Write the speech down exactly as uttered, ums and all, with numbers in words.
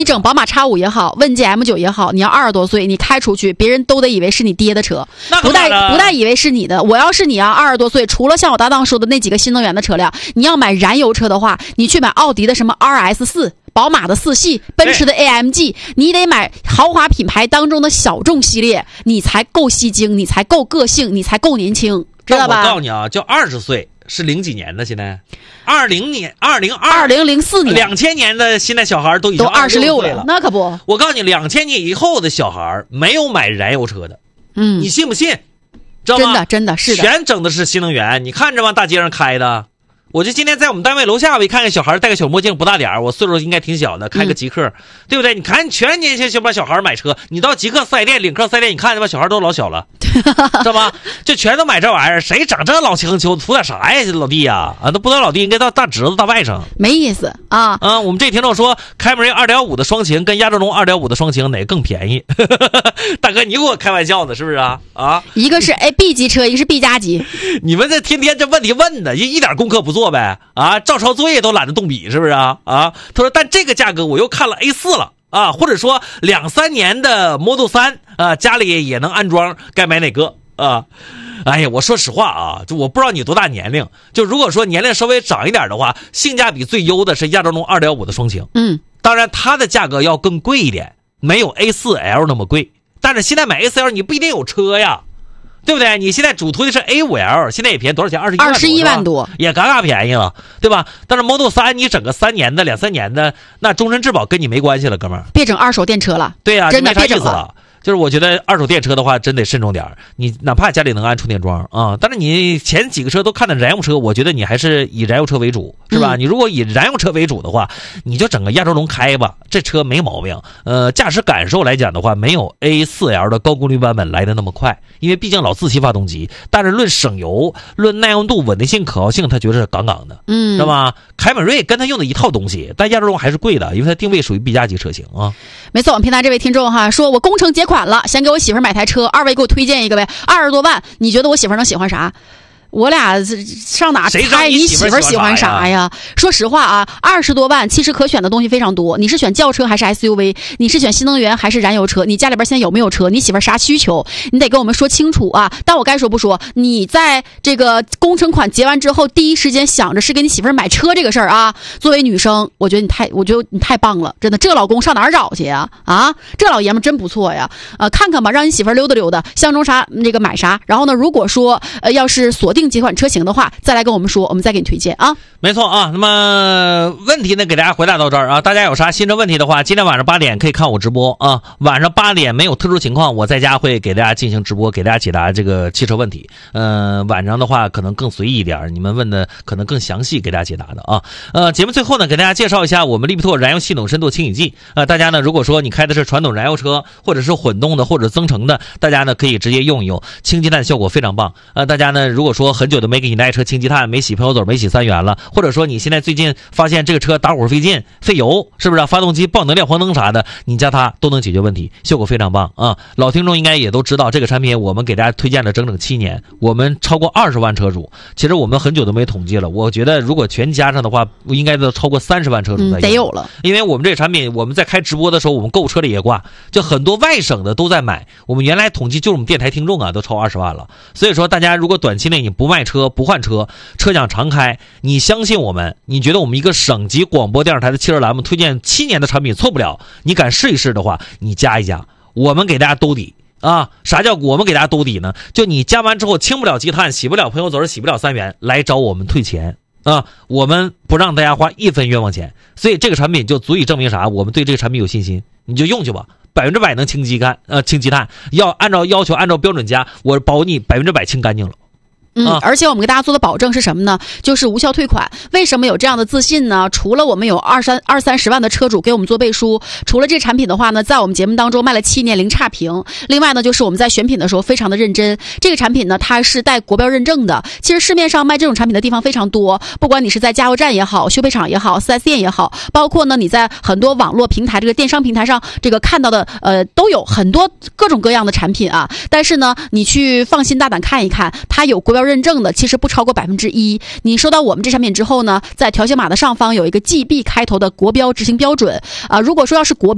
你整宝马 X 五 也好，问界 M 九 也好，你要二十多岁，你开出去，别人都得以为是你爹的车，不带不带以为是你的。我要是你啊，二十多岁，除了像我搭档说的那几个新能源的车辆，你要买燃油车的话，你去买奥迪的什么 R S 四。宝马的四系，奔驰的 A M G， 你得买豪华品牌当中的小众系列，你才够吸睛，你才够个性，你才够年轻，知道吧？ 我告诉你啊，就二十岁是零几年的，现在二零年二零二二零零四年两千年的，现在小孩都已经都二十六了， 那可不。 我告诉你，两千年以后的小孩没有买燃油车的， 嗯， 你信不信？知道吗？ 真的真的是的， 全整的是新能源，你看着往大街上开的。我就今天在我们单位楼下，我一看见小孩戴个小墨镜，不大点儿，我岁数应该挺小的，开个极客，嗯、对不对？你看全年轻就把小孩买车，你到极客四 S 店、领克四 S 店，你看他妈小孩都老小了，知道吗？就全都买这玩意儿，谁整这老清秋图点啥呀？老弟呀，啊，都不当老弟，应该到大侄子、大外甥， 没意思啊。 啊，我们这听众说，凯美瑞 二点五 的双擎跟亚洲龙 二点五 的双擎哪个更便宜？大哥，你给我开玩笑呢，是不是啊？啊， 一个是 A B 级车，一个是 B 加级， 你们这天天这问题问的，一一点功课不做呗？啊。照抄作业都懒得动笔，是不是啊？啊，他说，但这个价格我又看了 A 四 了啊，或者说两三年的 Model 三啊，家里也能安装，该买哪个啊？哎呀，我说实话啊，就我不知道你多大年龄，就如果说年龄稍微长一点的话，性价比最优的是亚洲龙 二点五 的双擎， 嗯，当然它的价格要更贵一点，没有 A 四 L 那么贵，但是现在买 A 四 L 你不一定有车呀。对不对？你现在主推的是 A 五 L， 现在也便宜多少钱？二十一万多， 二十一万多， 也嘎嘎便宜了，对吧？但是 Model 三你整个三年的、两三年的，那终身质保跟你没关系了，哥们儿。 别整二手电车了。 对呀、啊， 真的没啥意思了。就是我觉得二手电车的话，真得慎重点。你哪怕家里能安充电桩啊，但是你前几个车都看的燃油车，我觉得你还是以燃油车为主，是吧？嗯、你如果以燃油车为主的话，你就整个亚洲龙开吧，这车没毛病。呃，驾驶感受来讲的话，没有 A 四 L 的高功率版本来的那么快，因为毕竟老自吸发动机。但是论省油、论耐用度、稳定性、可靠性，它觉得是杠杠的，嗯，知道吗？凯美瑞跟它用的一套东西，但亚洲龙还是贵的，因为它定位属于 B 加级车型啊。 没错，我们平台这位听众哈说，我工程结款了，想给我媳妇买台车，二位给我推荐一个呗，二十多万，你觉得我媳妇能喜欢啥？我俩上哪猜你媳妇喜欢啥呀？说实话啊，二十多万其实可选的东西非常多。你是选轿车还是 S U V？ 你是选新能源还是燃油车？你家里边现在有没有车？你媳妇啥需求？你得跟我们说清楚啊！但我该说不说，你在这个工程款结完之后，第一时间想着是给你媳妇买车这个事儿啊。作为女生，我觉得你太，我觉得你太棒了，真的，这老公上哪儿找去呀？啊，这老爷们真不错呀！呃，看看吧，让你媳妇溜达溜达，相中啥这个买啥。然后呢，如果说呃要是锁定几款车型的话，再来跟我们说，我们再给你推荐啊。 没错啊，那么问题呢给大家回答到这儿啊，大家有啥新车问题的话，今天晚上八点可以看我直播啊，晚上八点没有特殊情况，我在家会给大家进行直播，给大家解答这个汽车问题。呃，晚上的话可能更随意一点，你们问的可能更详细，给大家解答的啊。呃，节目最后呢，给大家介绍一下我们利比拓燃油系统深度清洗剂。呃，大家呢如果说你开的是传统燃油车，或者是混动的，或者增程的，大家呢可以直接用一用，清积碳效果非常棒。呃，大家呢如果说很久都没给你爱车清积碳，没洗喷油嘴，没洗三元了，或者说你现在最近发现这个车打火费劲、费油，是不是、啊、发动机爆能量、黄灯啥的，你加它都能解决问题，效果非常棒啊！老听众应该也都知道，这个产品我们给大家推荐了整整七年，我们超过二十万车主，其实我们很久都没统计了，我觉得如果全加上的话，应该都超过三十万车主在、嗯、 得有了。 因为我们这个产品，我们在开直播的时候，我们购车里也挂，就很多外省的都在买。我们原来统计就是我们电台听众啊，都超二十万了。所以说，大家如果短期内你不卖车、不换车，车讲常开，你相信我们，你觉得我们一个省级广播电视台的汽车栏目推荐七年的产品错不了，你敢试一试的话，你加一加，我们给大家兜底啊！啥叫我们给大家兜底呢？就你加完之后清不了积碳，洗不了喷油嘴，洗不了三元，来找我们退钱啊！我们不让大家花一分冤枉钱，所以这个产品就足以证明啥？我们对这个产品有信心，你就用去吧。百分之百能清积碳，呃，清积碳，要按照要求，按照标准加，我保你百分之百清干净了。 嗯，而且我们给大家做的保证是什么呢？就是无效退款。为什么有这样的自信呢？除了我们有二三二三十万的车主给我们做背书，除了这产品的话呢，在我们节目当中卖了七年零差评。另外呢，就是我们在选品的时候非常的认真。这个产品呢，它是带国标认证的。其实市面上卖这种产品的地方非常多，不管你是在加油站也好，修配厂也好， 四 S 店也好，包括呢你在很多网络平台这个电商平台上这个看到的呃都有很多各种各样的产品啊。但是呢，你去放心大胆看一看，它有国标认证的其实不超过百分之一。你收到我们这产品之后呢，在条形码的上方有一个 G B 开头的国标执行标准啊、呃。如果说要是国标